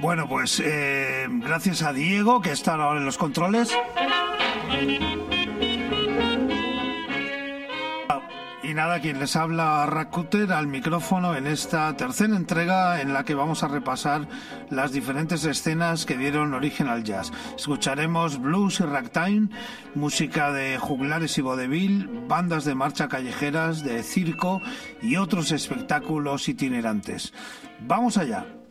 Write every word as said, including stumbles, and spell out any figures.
Bueno, pues eh, gracias a Diego, que está ahora en los controles. Y nada, quien les habla, Rakuter, al micrófono en esta tercera entrega en la que vamos a repasar las diferentes escenas que dieron origen al jazz. Escucharemos blues y ragtime, música de juglares y vodevil, bandas de marcha callejeras, de circo y otros espectáculos itinerantes. ¡Vamos allá!